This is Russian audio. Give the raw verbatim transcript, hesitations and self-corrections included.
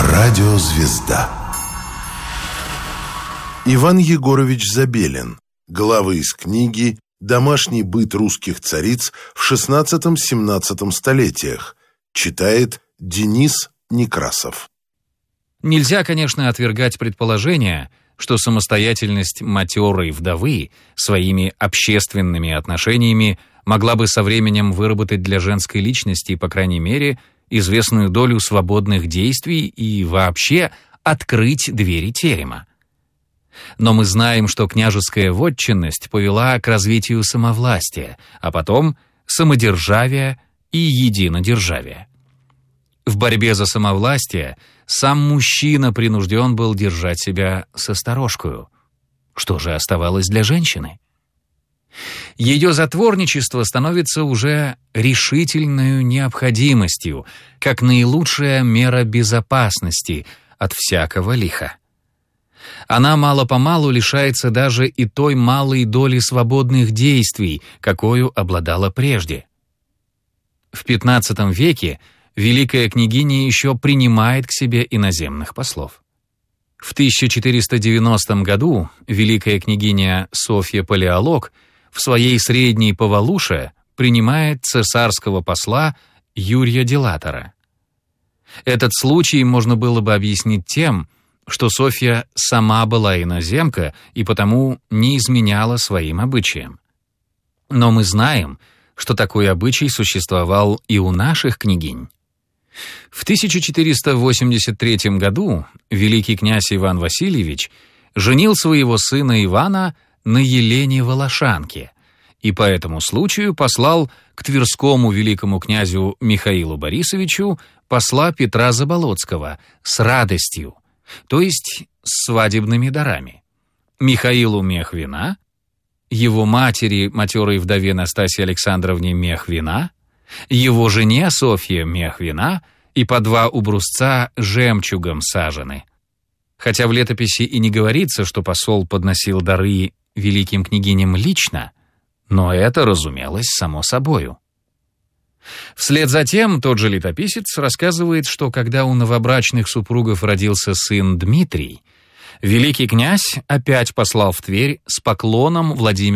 Радиозвезда. Иван Егорович Забелин. Главы из книги «Домашний быт русских цариц в шестнадцатом-семнадцатом столетиях». Читает Денис Некрасов. Нельзя, конечно, отвергать предположение, что самостоятельность матерой вдовы своими общественными отношениями могла бы со временем выработать для женской личности, по крайней мере, известную долю свободных действий и вообще открыть двери терема. Но мы знаем, что княжеская вотчинность повела к развитию самовластия, а потом самодержавия и единодержавия. В борьбе за самовластие сам мужчина принужден был держать себя с осторожкою. Что же оставалось для женщины? Ее затворничество становится уже решительной необходимостью, как наилучшая мера безопасности от всякого лиха. Она мало-помалу лишается даже и той малой доли свободных действий, какою обладала прежде. В пятнадцатом веке великая княгиня еще принимает к себе иноземных послов. В тысяча четыреста девяностом году великая княгиня Софья Палеолог в своей средней Повалуше принимает цесарского посла Юрия Делатора. Этот случай можно было бы объяснить тем, что Софья сама была иноземка и потому не изменяла своим обычаям. Но мы знаем, что такой обычай существовал и у наших княгинь. В тысяча четыреста восемьдесят третьем году великий князь Иван Васильевич женил своего сына Ивана на Елене Волошанке и по этому случаю послал к тверскому великому князю Михаилу Борисовичу посла Петра Заболоцкого с радостью, то есть с свадебными дарами. Михаилу мех вина, его матери, матерой вдове Настасье Александровне, мех вина, его жене Софье мех вина и по два убрусца жемчугом сажены. Хотя в летописи и не говорится, что посол подносил дары великим княгиням лично, но это разумелось само собою. Вслед за тем тот же летописец рассказывает, что когда у новобрачных супругов родился сын Дмитрий, великий князь опять послал в Тверь с поклоном Владимира